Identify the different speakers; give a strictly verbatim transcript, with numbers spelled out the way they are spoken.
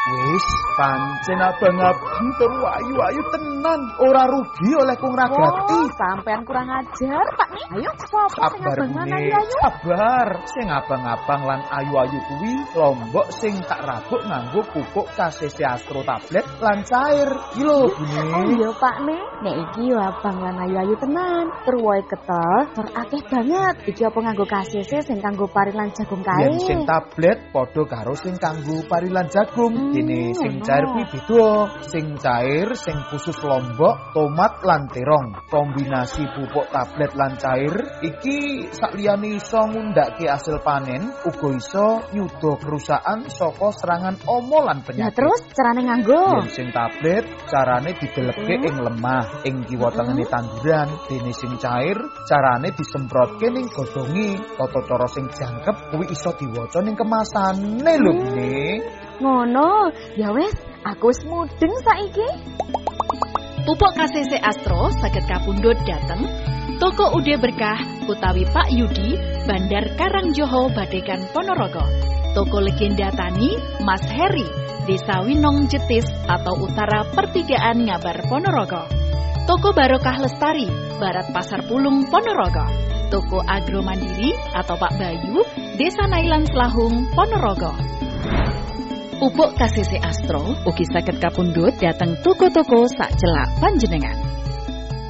Speaker 1: Wis, pancen abang-abang tur ayu-ayu tenan, ora rugi oleh kung ragati.
Speaker 2: Oh, sampean kurang ajar, Pak. Ayo, sapa sing abangan ayu-ayu?
Speaker 1: Sabar, sing abang-abang lan ayu-ayu kuwi lombok sing tak rabuk nganggo pupuk K C C Astro tablet lan cair. Iki lho, Bune.
Speaker 2: Oh iya, Pak Ne. Nek iki yo abang lan ayu-ayu tenan. Tur wae ketel, tur akeh banget. Iki apa nganggo K C C sing kanggo pari lan jagung kae.
Speaker 1: Yen sing tablet padha karo sing kanggo pari lan jagung.
Speaker 2: Hmm.
Speaker 1: Dene sing cair kuwi beda. Sing cair sing khusus lombok, tomat lan terong. Kombinasi pupuk tablet lan cair iki sakliyane iso ngundhakke hasil panen, uga iso nyuda kerusakan saka serangan omo lan
Speaker 2: Ya
Speaker 1: penyakit.
Speaker 2: terus carane nganggo?
Speaker 1: Yen sing tablet carane dideleke
Speaker 2: Hmm.
Speaker 1: ing lemah, ing kiwa tengene tanduran. Dene sing cair carane disemprotke ning godhonge. Tata cara sing jangkep kuwi iso diwaca ning kemasane lho,
Speaker 2: Hmm.
Speaker 1: Bune.
Speaker 2: Ngono. Ya wis, aku wis mudeng saiki.
Speaker 3: Pupuk K C C Astro saged kapundhut dhateng Toko Ude Berkah utawi Pak Yudi, Bandar Karangjoho, Badegan Ponorogo. Toko Legenda Tani Mas Heri, Desa Winong Jetis atau Utara Pertigaan Ngabar Ponorogo. Toko Barokah Lestari, Barat Pasar Pulung Ponorogo. Toko Agro Mandiri atau Pak Bayu, Desa Nailan Selahung Ponorogo. Pupuk K C C Astro ugi saged kapundhut dhateng toko-toko sak celak panjenengan.